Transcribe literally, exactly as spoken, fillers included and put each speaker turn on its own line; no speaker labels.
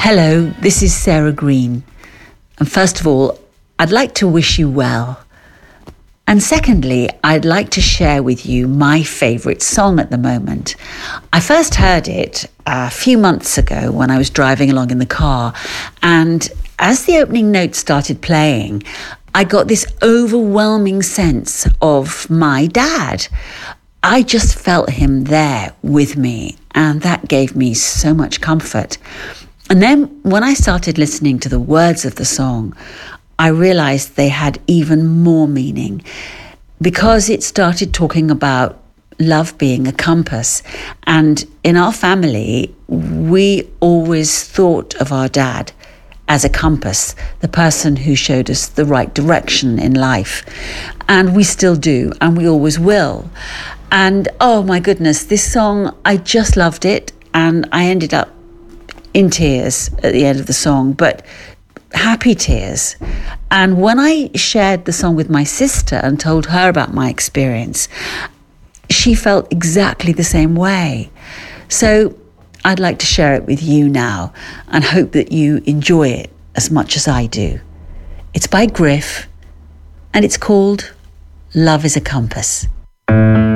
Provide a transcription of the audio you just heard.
Hello, this is Sarah Green. And first of all, I'd like to wish you well. And secondly, I'd like to share with you my favourite song at the moment. I first heard it a few months ago when I was driving along in the car. And as the opening notes started playing, I got this overwhelming sense of my dad. I just felt him there with me, and that gave me so much comfort. And then when I started listening to the words of the song, I realized they had even more meaning because it started talking about love being a compass. And in our family, we always thought of our dad as a compass, the person who showed us the right direction in life. And we still do, and we always will. And oh my goodness, this song, I just loved it. And I ended up in tears at the end of the song, but happy tears. And when I shared the song with my sister and told her about my experience, she felt exactly the same way. So I'd like to share it with you now and hope that you enjoy it as much as I do. It's by Griff and it's called Love is a Compass.